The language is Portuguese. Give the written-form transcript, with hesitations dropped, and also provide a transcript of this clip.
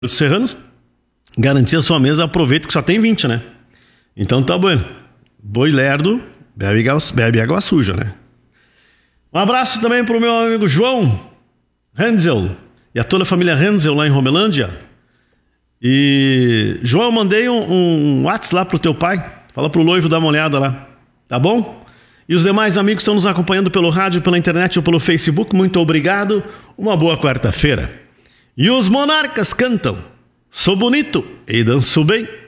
Serranos, garantir a sua mesa, aproveita que só tem 20, né? Então tá bom. Boi lerdo, bebe água suja, né? Um abraço também pro meu amigo João Renzel e a toda a família Renzel lá em Romelândia. E, João, eu mandei um WhatsApp lá pro teu pai. Fala pro noivo dar uma olhada lá, tá bom? E os demais amigos que estão nos acompanhando pelo rádio, pela internet ou pelo Facebook, muito obrigado. Uma boa quarta-feira. E os monarcas cantam: sou bonito e danço bem.